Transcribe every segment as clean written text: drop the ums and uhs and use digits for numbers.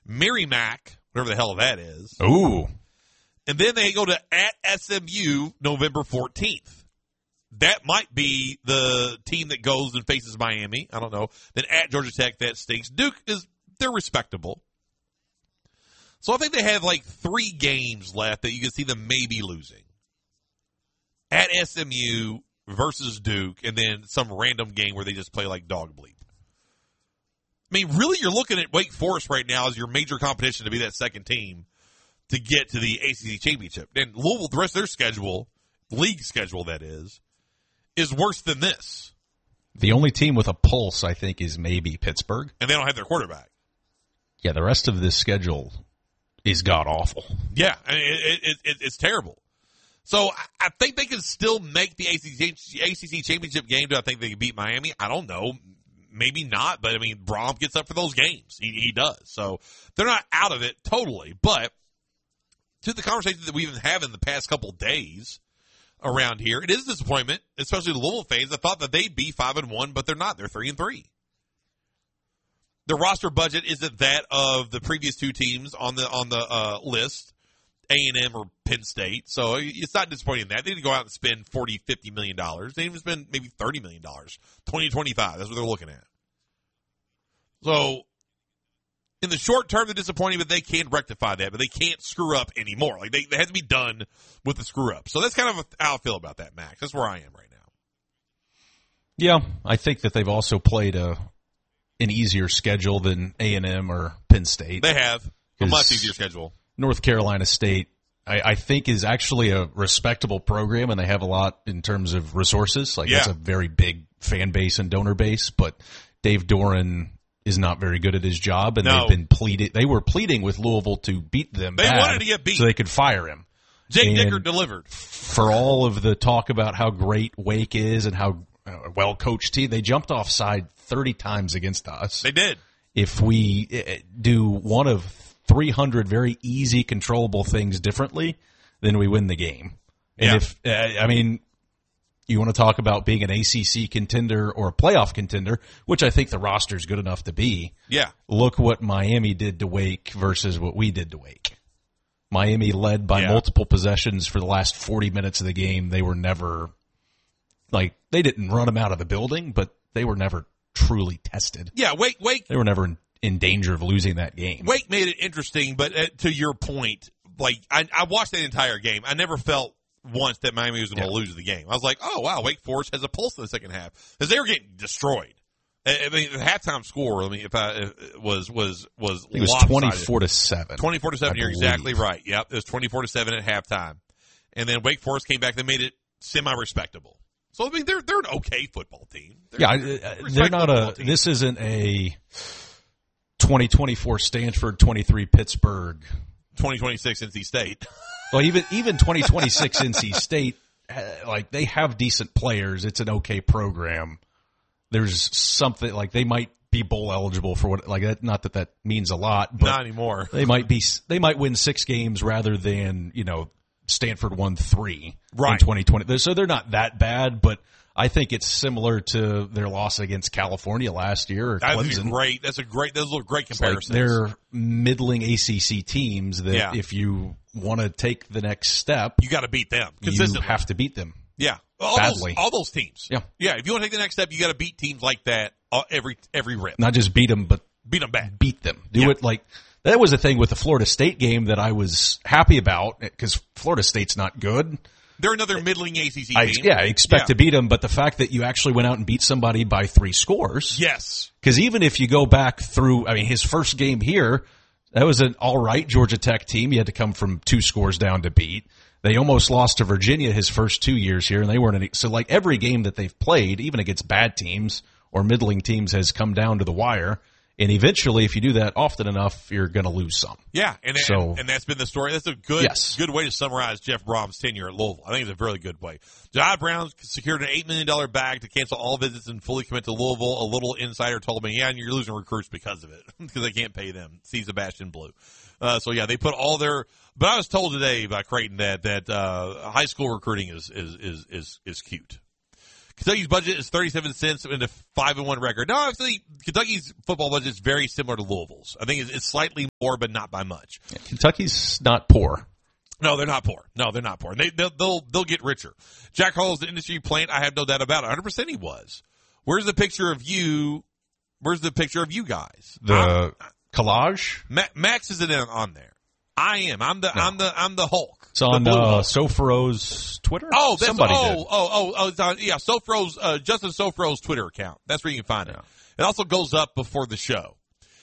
Merrimack, whatever the hell that is. Ooh. And then they go to at SMU November 14th. That might be the team that goes and faces Miami. I don't know. Then at Georgia Tech, that stinks. Duke they're respectable. So I think they have like 3 games left that you can see them maybe losing. At SMU versus Duke, and then some random game where they just play like dog bleep. I mean, really, you're looking at Wake Forest right now as your major competition to be that second team to get to the ACC championship. And Louisville, the rest of their schedule, league schedule that is worse than this. The only team with a pulse, I think, is maybe Pittsburgh. And they don't have their quarterback. Yeah, the rest of this schedule is god-awful. Yeah, I mean, it's terrible. So I think they can still make the ACC championship game. Do I think they can beat Miami? I don't know. Maybe not, but, I mean, Brom gets up for those games. He does. So they're not out of it totally. But to the conversation that we've been having the past couple days around here, it is a disappointment, especially the Louisville fans. I thought that they'd be 5-1, but they're not. They're 3-3. The roster budget isn't that of the previous 2 teams on the list, A&M or Penn State. So it's not disappointing in that. They need to go out and spend $40, $50 million. They even spend maybe $30 million, 2025. That's what they're looking at. So in the short term, they're disappointing, but they can rectify that. But they can't screw up anymore. Like they have to be done with the screw up. So that's kind of how I feel about that, Max. That's where I am right now. Yeah, I think that they've also played an easier schedule than A&M or Penn State. They have a much easier schedule. North Carolina State, I think, is actually a respectable program, and they have a lot in terms of resources. That's a very big fan base and donor base, but Dave Doran is not very good at his job, and they were pleading with Louisville to beat them. They wanted to get beat so they could fire him. Jake Dicker delivered. For all of the talk about how great Wake is and how well-coached team, they jumped offside 30 times against us. They did. If we do one of 300 very easy, controllable things differently, then we win the game. And you want to talk about being an ACC contender or a playoff contender, which I think the roster is good enough to be. Yeah. Look what Miami did to Wake versus what we did to Wake. Miami led by multiple possessions for the last 40 minutes of the game. They were never, they didn't run them out of the building, but they were never truly tested. Yeah, Wake. They were never in danger of losing that game. Wake made it interesting, but to your point, I watched that entire game. I never felt once that Miami was going to lose the game. I was like, oh, wow, Wake Forest has a pulse in the second half. Because they were getting destroyed. I mean, the halftime score, was it was lopsided. 24-7. 24-7, you're exactly right. Yep, it was 24-7 at halftime. And then Wake Forest came back. They made it semi-respectable. So, I mean, they're an okay football team. They're not team. This isn't a 2024 Stanford, 23 Pittsburgh. 2026 NC State. Well, even 2026 NC State, they have decent players. It's an okay program. There's something, they might be bowl eligible for that. Not that means a lot, but not anymore. They might win 6 games rather than, Stanford won 3 in 2020. So they're not that bad, but I think it's similar to their loss against California last year or Clemson. Those are great comparisons. They're middling ACC teams that if you want to take the next step, you got to beat them consistently. You have to beat them. Yeah. Badly. All those teams. Yeah. Yeah. If you want to take the next step, you got to beat teams like that every rip. Not just beat them, but beat them bad. Beat them. Do it that was the thing with the Florida State game that I was happy about because Florida State's not good. They're another middling ACC team. I expect to beat them, but the fact that you actually went out and beat somebody by 3 scores. Yes. Because even if you go back through, his first game here, that was an all right Georgia Tech team. You had to come from 2 scores down to beat. They almost lost to Virginia his first 2 years here, and they weren't so every game that they've played, even against bad teams or middling teams, has come down to the wire. And eventually, if you do that often enough, you're going to lose some. Yeah, and that's been the story. That's a good way to summarize Jeff Brom's tenure at Louisville. I think it's a really good way. John Brown secured an $8 million bag to cancel all visits and fully commit to Louisville. A little insider told me, and you're losing recruits because of it, because they can't pay them. See Sebastian Blue. They put all their. But I was told today by Creighton that high school recruiting is cute. Kentucky's budget is 37 cents and a 5-1 record. No, actually, Kentucky's football budget is very similar to Louisville's. I think it's slightly more, but not by much. Yeah, Kentucky's not poor. No, they're not poor. No, they're not poor. They'll get richer. Jack Hall's the industry plant. I have no doubt about it. 100% he was. Where's the picture of you? Where's the picture of you guys? The collage? Max isn't on there. I am. I'm the Hulk. It's on Sofro's Twitter. Oh, that's somebody did. It's on, yeah, Sofro's Justin Sofro's Twitter account. That's where you can find it. It also goes up before the show.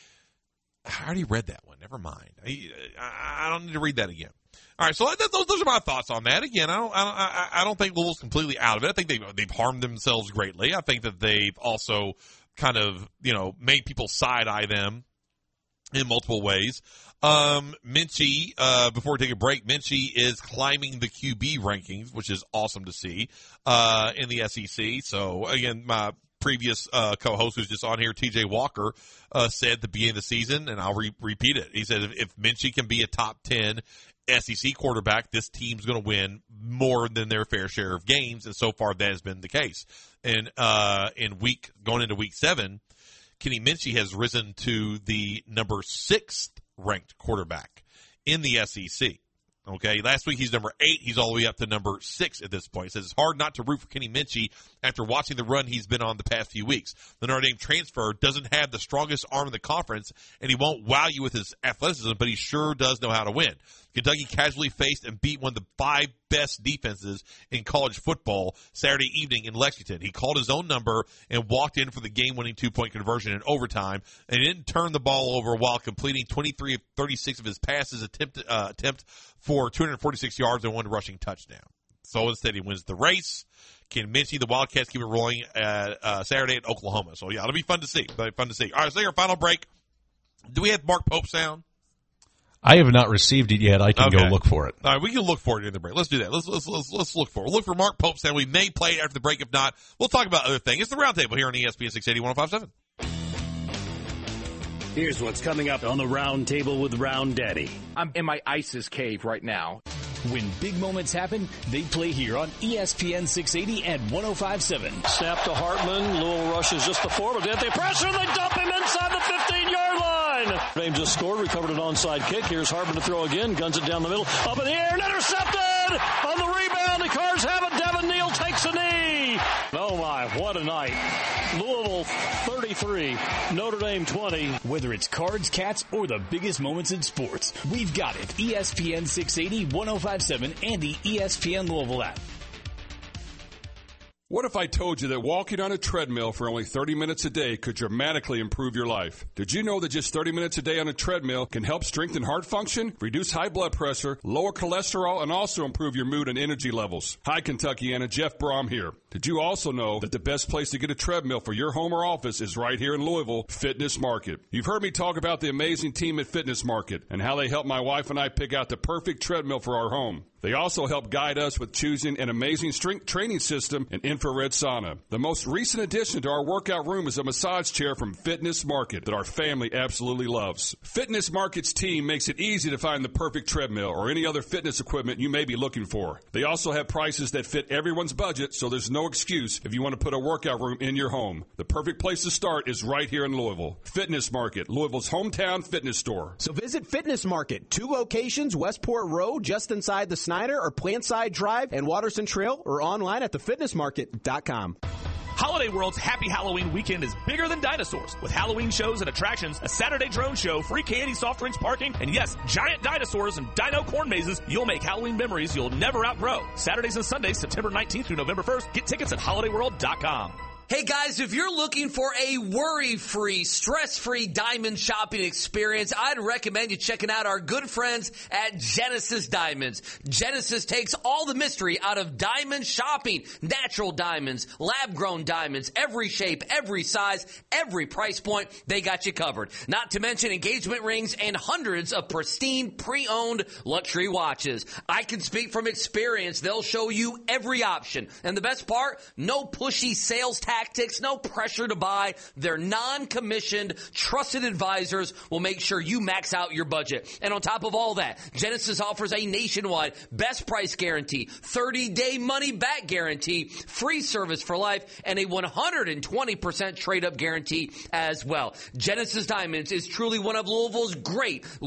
I already read that one. Never mind. I don't need to read that again. All right, so those are my thoughts on that. Again, I don't think Louisville's completely out of it. I think they've harmed themselves greatly. I think that they've also kind of made people side eye them in multiple ways. Minchie, before we take a break, Minchie is climbing the QB rankings, which is awesome to see in the SEC. So again, my previous co-host who's just on here, TJ Walker, said at the beginning of the season, and I'll repeat it. He said if Minchie can be a top 10 SEC quarterback, this team's going to win more than their fair share of games, and so far that has been the case. And going into week 7, Kenny Minchie has risen to the number 6th ranked quarterback in the SEC. Okay, last week he's number 8. He's all the way up to number 6 at this point. He says it's hard not to root for Kenny Minchie after watching the run he's been on the past few weeks. The Notre Dame transfer doesn't have the strongest arm in the conference, and he won't wow you with his athleticism, but he sure does know how to win. Kentucky casually faced and beat one of the 5 best defenses in college football Saturday evening in Lexington. He called his own number and walked in for the game-winning 2-point conversion in overtime, and he didn't turn the ball over while completing 23 of 36 of his passes attempt for 246 yards and 1 rushing touchdown. So instead, he wins the race. Ken Minchie, the Wildcats keep it rolling Saturday at Oklahoma. So, yeah, it'll be fun to see. All right, let's take our final break. Do we have Mark Pope sound? I have not received it yet. I can go look for it. All right, we can look for it in the break. Let's do that. Let's look for it. We'll look for Mark Pope's sound. We may play it after the break. If not, we'll talk about other things. It's the Roundtable here on ESPN 680 1057. Here's what's coming up on the Roundtable with Round Daddy. I'm in my ISIS cave right now. When big moments happen, they play here on ESPN 680 and 105.7. Snap to Hartman. Louisville rushes just before, but then they pressure and they dump him inside the 15-yard line. Dame just scored, recovered an onside kick. Here's Hartman to throw again, guns it down the middle, up in the air, and intercepted! On the rebound, the Cards have it. Devin Neal takes a knee. Oh my, what a night. Louisville 33, Notre Dame 20. Whether it's Cards, Cats, or the biggest moments in sports, we've got it. ESPN 680, 105.7, and the ESPN Louisville app. What if I told you that walking on a treadmill for only 30 minutes a day could dramatically improve your life? Did you know that just 30 minutes a day on a treadmill can help strengthen heart function, reduce high blood pressure, lower cholesterol, and also improve your mood and energy levels? Hi, Kentuckiana. Jeff Brom here. Did you also know that the best place to get a treadmill for your home or office is right here in Louisville, Fitness Market? You've heard me talk about the amazing team at Fitness Market and how they helped my wife and I pick out the perfect treadmill for our home. They also help guide us with choosing an amazing strength training system and infrared sauna. The most recent addition to our workout room is a massage chair from Fitness Market that our family absolutely loves. Fitness Market's team makes it easy to find the perfect treadmill or any other fitness equipment you may be looking for. They also have prices that fit everyone's budget, so there's no excuse if you want to put a workout room in your home. The perfect place to start is right here in Louisville. Fitness Market, Louisville's hometown fitness store. So visit Fitness Market, 2 locations, Westport Road, just inside the Snyder or Plantside Drive and Watterson Trail, or online at thefitnessmarket.com. Holiday World's Happy Halloween weekend is bigger than dinosaurs. With Halloween shows and attractions, a Saturday drone show, free candy, soft drinks, parking, and yes, giant dinosaurs and dino corn mazes, you'll make Halloween memories you'll never outgrow. Saturdays and Sundays, September 19th through November 1st. Get tickets at holidayworld.com. Hey guys, if you're looking for a worry-free, stress-free diamond shopping experience, I'd recommend you checking out our good friends at Genesis Diamonds. Genesis takes all the mystery out of diamond shopping. Natural diamonds, lab-grown diamonds, every shape, every size, every price point, they got you covered. Not to mention engagement rings and hundreds of pristine, pre-owned luxury watches. I can speak from experience. They'll show you every option. And the best part, no pushy sales tactics tactics, no pressure to buy. Their non-commissioned, trusted advisors will make sure you max out your budget. And on top of all that, Genesis offers a nationwide best price guarantee, 30-day money-back guarantee, free service for life, and a 120% trade-up guarantee as well. Genesis Diamonds is truly one of Louisville's great